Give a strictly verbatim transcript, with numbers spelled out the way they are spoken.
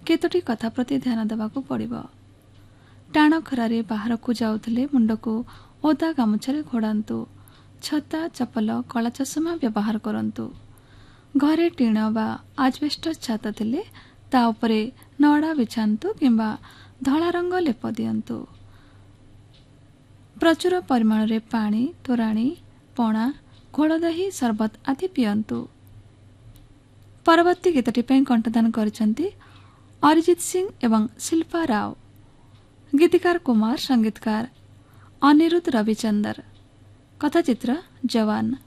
केतोटी कथा प्रति ध्यान देवाकू पड़िबो। टाण खरारे बाहरकू जाउथिले मुंडको ओदा गामुछारे घोड़ांतु। छता चपल कला चषमा व्यवहार करंतु। घरे टीण बा आजबेस्टस छात थिले ता उपरे नड़ा बिछांतु किंबा धला रंग लेप दियंतु। प्रचुर परिमाण रे पानी तोराणी पणा घोड़दही सरबत आदि पियंतु। परवर्ती गीतटी पे कंठदान करिसेंती अरिजित सिंह एवं शिल्पा राव। गीतिकार कुमार, संगीतकार अनिरुद्ध रविचंदर। कथाचित्र जवान।